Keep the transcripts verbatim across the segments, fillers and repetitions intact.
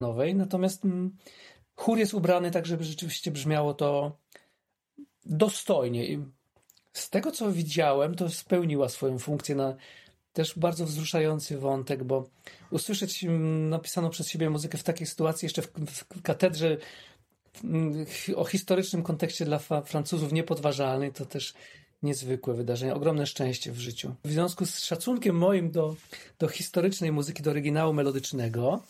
nowej, natomiast mm, chór jest ubrany tak, żeby rzeczywiście brzmiało to dostojnie. I z tego, co widziałem, to spełniła swoją funkcję na też bardzo wzruszający wątek, bo usłyszeć mm, napisaną przez siebie muzykę w takiej sytuacji, jeszcze w, w katedrze mm, o historycznym kontekście dla fa- Francuzów niepodważalnej, to też niezwykłe wydarzenie, ogromne szczęście w życiu. W związku z szacunkiem moim do, do historycznej muzyki, do oryginału melodycznego,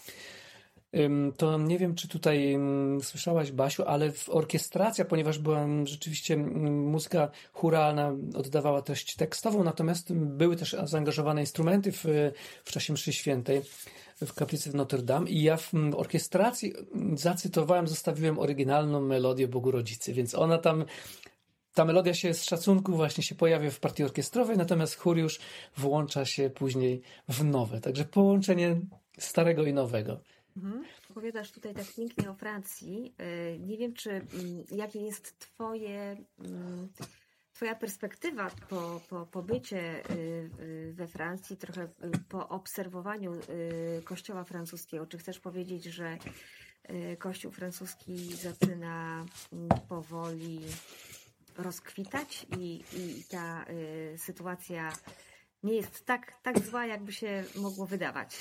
to nie wiem, czy tutaj słyszałaś, Basiu, ale w orkiestracja, ponieważ była rzeczywiście muzyka chóralna, oddawała treść tekstową, natomiast były też zaangażowane instrumenty w, w czasie mszy świętej w kaplicy w Notre Dame i ja w orkiestracji zacytowałem, zostawiłem oryginalną melodię Bogu Rodzicy, więc ona tam, ta melodia się z szacunku właśnie się pojawia w partii orkiestrowej, natomiast chór już włącza się później w nowe, także połączenie starego i nowego. Mhm. Opowiadasz tutaj tak pięknie o Francji. Nie wiem, czy jakie jest twoje, twoja perspektywa po, po pobycie we Francji, trochę po obserwowaniu kościoła francuskiego. Czy chcesz powiedzieć, że kościół francuski zaczyna powoli rozkwitać i, i ta sytuacja nie jest tak, tak zła, jakby się mogło wydawać?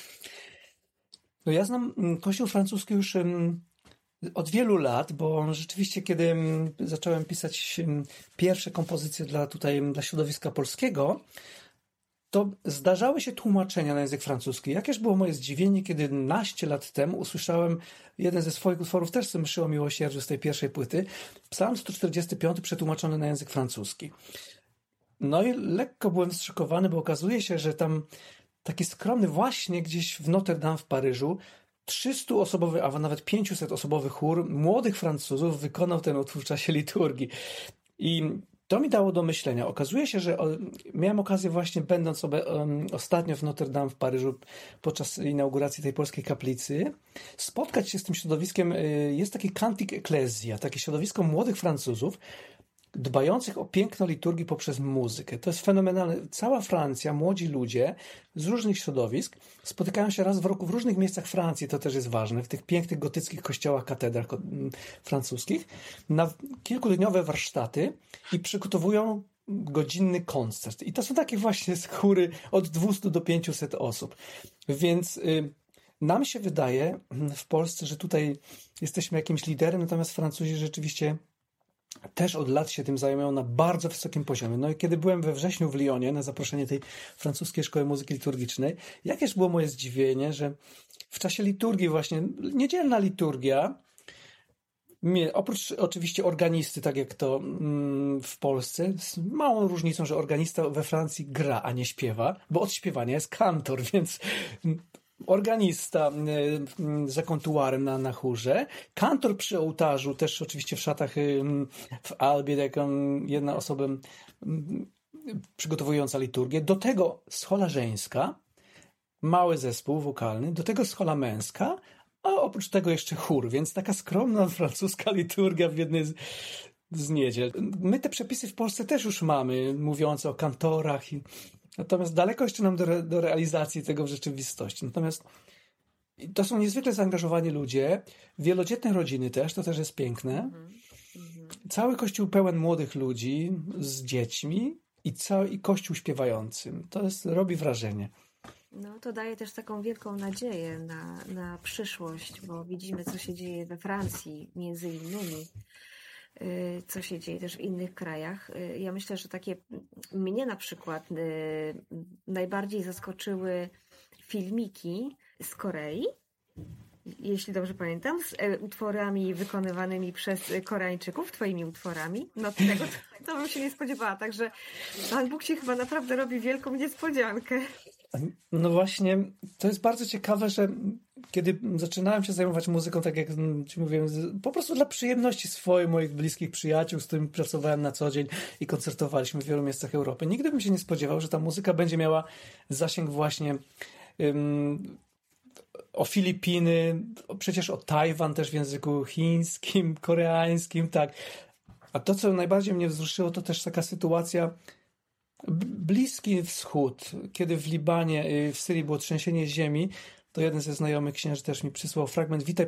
No ja znam kościół francuski już od wielu lat, bo rzeczywiście kiedy zacząłem pisać pierwsze kompozycje dla tutaj dla środowiska polskiego, to zdarzały się tłumaczenia na język francuski. Jakież było moje zdziwienie, kiedy naście lat temu usłyszałem jeden ze swoich utworów, też z Mszy o Miłosierdziu z tej pierwszej płyty, Psalm sto czterdziesty piąty przetłumaczony na język francuski. No i lekko byłem zszokowany, bo okazuje się, że tam taki skromny właśnie gdzieś w Notre Dame w Paryżu trzystuosobowy, a nawet pięciusetosobowy chór młodych Francuzów wykonał ten utwór w czasie liturgii. I to mi dało do myślenia. Okazuje się, że o, miałem okazję właśnie będąc sobie um, ostatnio w Notre Dame w Paryżu podczas inauguracji tej polskiej kaplicy, spotkać się z tym środowiskiem. Y, jest taki Cantic Ecclesia, takie środowisko młodych Francuzów, dbających o piękno liturgii poprzez muzykę. To jest fenomenalne. Cała Francja, młodzi ludzie z różnych środowisk spotykają się raz w roku w różnych miejscach Francji, to też jest ważne, w tych pięknych gotyckich kościołach, katedrach francuskich, na kilkudniowe warsztaty i przygotowują godzinny koncert. I to są takie właśnie chóry od dwustu do pięciuset osób. Więc y, nam się wydaje w Polsce, że tutaj jesteśmy jakimś liderem, natomiast Francuzi rzeczywiście też od lat się tym zajmują na bardzo wysokim poziomie. No i kiedy byłem we wrześniu w Lyonie na zaproszenie tej francuskiej szkoły muzyki liturgicznej, jakież było moje zdziwienie, że w czasie liturgii właśnie, niedzielna liturgia, oprócz oczywiście organisty, tak jak to w Polsce, z małą różnicą, że organista we Francji gra, a nie śpiewa, bo od śpiewania jest kantor, więc organista za kontuarem na, na chórze, kantor przy ołtarzu, też oczywiście w szatach w albie, jako jedna osoba przygotowująca liturgię, do tego schola żeńska, mały zespół wokalny, do tego schola męska, a oprócz tego jeszcze chór, więc taka skromna francuska liturgia w jednej z, z niedziel. My te przepisy w Polsce też już mamy, mówiące o kantorach i natomiast daleko jeszcze nam do, re, do realizacji tego w rzeczywistości. Natomiast to są niezwykle zaangażowani ludzie, wielodzietne rodziny też, to też jest piękne. Cały kościół pełen młodych ludzi z dziećmi i cały i kościół śpiewającym. To jest, robi wrażenie. No to daje też taką wielką nadzieję na, na przyszłość, bo widzimy, co się dzieje we Francji między innymi. Co się dzieje też w innych krajach. Ja myślę, że takie mnie na przykład najbardziej zaskoczyły filmiki z Korei, jeśli dobrze pamiętam, z utworami wykonywanymi przez Koreańczyków, twoimi utworami. No tego to bym się nie spodziewała, także Pan Bóg się chyba naprawdę robi wielką niespodziankę. No właśnie, to jest bardzo ciekawe, że kiedy zaczynałem się zajmować muzyką, tak jak ci mówiłem, po prostu dla przyjemności swojej, moich bliskich przyjaciół, z którymi pracowałem na co dzień i koncertowaliśmy w wielu miejscach Europy. Nigdy bym się nie spodziewał, że ta muzyka będzie miała zasięg właśnie um, o Filipiny, przecież o Tajwan też w języku chińskim, koreańskim, tak. A to, co najbardziej mnie wzruszyło, to też taka sytuacja Bliski Wschód, kiedy w Libanie, w Syrii było trzęsienie ziemi, to jeden ze znajomych księży też mi przysłał fragment Witaj